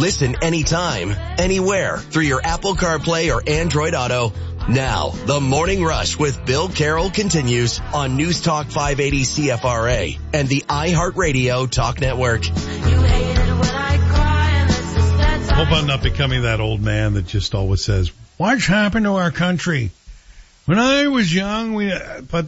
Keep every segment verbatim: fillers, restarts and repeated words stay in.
Listen anytime, anywhere through your Apple CarPlay or Android Auto. Now, the Morning Rush with Bill Carroll continues on News Talk five eighty C F R A and the iHeartRadio Talk Network. Hope I'm not becoming that old man that just always says, what's happened to our country? When I was young, we, but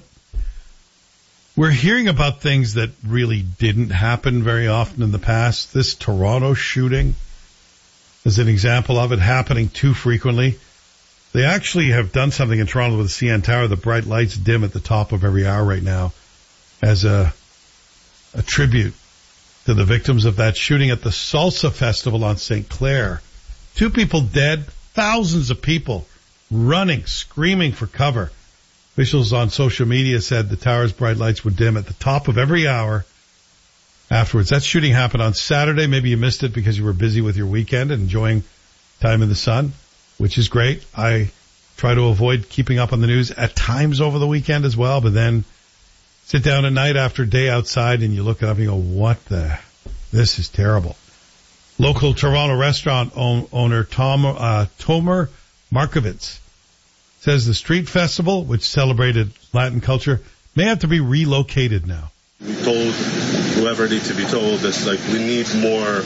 we're hearing about things that really didn't happen very often in the past. This Toronto shooting is an example of it happening too frequently. They actually have done something in Toronto with the C N Tower. The bright lights dim at the top of every hour right now as a, a tribute to the victims of that shooting at the Salsa Festival on Saint Clair. Two people dead, thousands of people running, screaming for cover. Officials on social media said the tower's bright lights would dim at the top of every hour afterwards. That shooting happened on Saturday. Maybe you missed it because you were busy with your weekend and enjoying time in the sun, which is great. I try to avoid keeping up on the news at times over the weekend as well, but then sit down at night after a day outside and you look it up and you go, what the, this is terrible. Local Toronto restaurant own, owner Tom, uh, Tomer Markovitz says the street festival, which celebrated Latin culture, may have to be relocated now. We told whoever needs to be told that, like, we need more,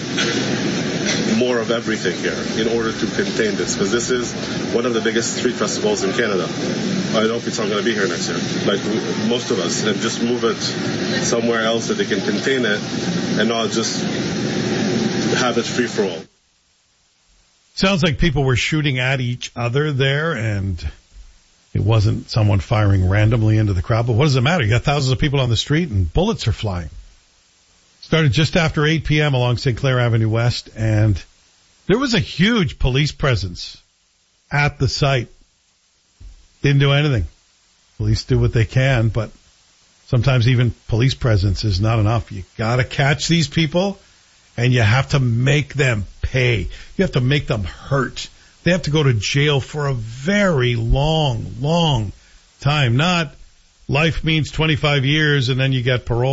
more of everything here in order to contain this, because this is one of the biggest street festivals in Canada. I hope it's not going to be here next year, like we, most of us, and just move it somewhere else that they can contain it and not just have it free for all. Sounds like people were shooting at each other there, and it wasn't someone firing randomly into the crowd. But what does it matter? You got thousands of people on the street and bullets are flying. Started just after eight p.m. along Saint Clair Avenue West, and there was a huge police presence at the site. Didn't do anything. Police do what they can, but sometimes even police presence is not enough. You gotta catch these people, and you have to make them pay. You have to make them hurt. They have to go to jail for a very long, long time. Not life means twenty-five years and then you get parole.